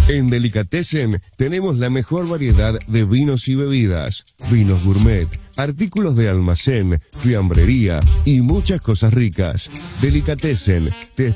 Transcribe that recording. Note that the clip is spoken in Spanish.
En Delicatessen tenemos la mejor variedad de vinos y bebidas, vinos gourmet, artículos de almacén, fiambrería y muchas cosas ricas. Delicatessen te